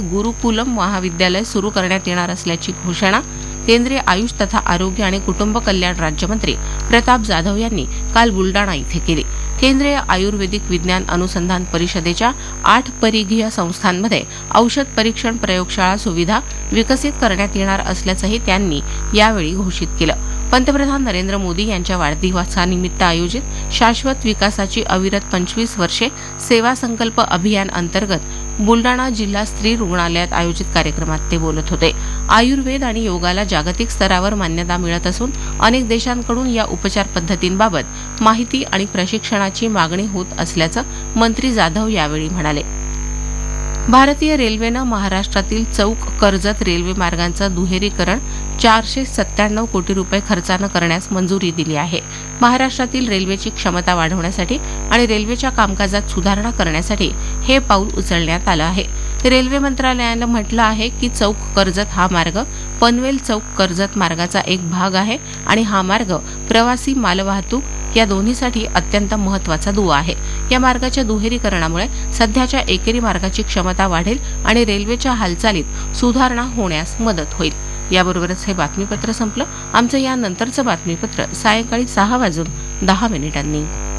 गुरुकुलम महाविद्यालय सुरू करण्यात येणार असल्याची घोषणा केंद्रीय आयुष तथा आरोग्य आणि कुटुंब कल्याण राज्यमंत्री प्रताप जाधव यांनी काल बुलडाणा इथे केली. केंद्रीय आयुर्वेदिक विज्ञान अनुसंधान परिषदेच्या 8 परिघीय संस्थांमध्ये औषध परीक्षण प्रयोगशाळा सुविधा विकसित करण्यात येणार असल्याचंही त्यांनी यावेळी घोषित केलं. पंतप्रधान नरेंद्र मोदी यांच्या वाढदिवसानिमित्त आयोजित शाश्वत विकासाची अविरत 25 वर्षे सेवा संकल्प अभियान अंतर्गत बुलडाणा जिल्हा स्त्री रुग्णालयात आयोजित कार्यक्रमात ते बोलत होते. आयुर्वेद आणि योगाला जागतिक स्तरावर मान्यता मिळत असून अनेक देशांकडून या उपचार पद्धतींबाबत माहिती आणि प्रशिक्षणाची मागणी होत असल्याचं मंत्री जाधव यावेळी म्हणाले. भारतीय रेल्वेनं महाराष्ट्रातील चौक कर्जत रेल्वे मार्गांचं दुहेरीकरण 497 कोटी रुपये खर्चानं करण्यास मंजुरी दिली आहे. महाराष्ट्रातील रेल्वेची क्षमता वाढवण्यासाठी आणि रेल्वेच्या कामकाजात सुधारणा करण्यासाठी हे पाऊल उचलण्यात आलं आहे. रेल्वे मंत्रालयानं म्हटलं आहे की चौक कर्जत हा मार्ग पनवेल चौक कर्जत मार्गाचा एक भाग आहे आणि हा मार्ग प्रवासी मालवाहतूक या दोन्हीसाठी अत्यंत महत्त्वाचा दुवा आहे. या मार्गाच्या दुहेरीकरणामुळे सध्याच्या एकेरी मार्गाची क्षमता वाढेल आणि रेल्वेच्या हालचालीत सुधारणा होण्यास मदत होईल. याबरोबरच हे बातमीपत्र संपलं. आमचं यानंतरचं बातमीपत्र सायंकाळी 6:10 वाजून 10 मिनिटांनी.